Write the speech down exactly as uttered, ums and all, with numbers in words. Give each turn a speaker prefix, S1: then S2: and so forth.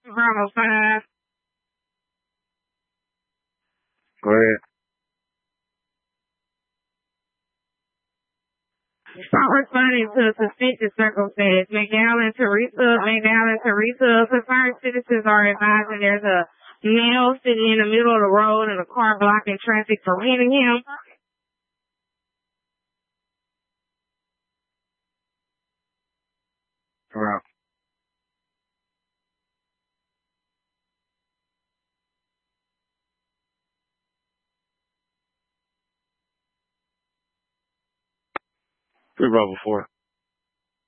S1: Bravo five.
S2: Go ahead.
S1: Start responding to suspicious circumstance. McDowell and Teresa, McDowell and Teresa, concerned citizens are advising there's a male sitting in the middle of the road and a car blocking traffic from hitting him.
S2: Wow. Three Bravo four.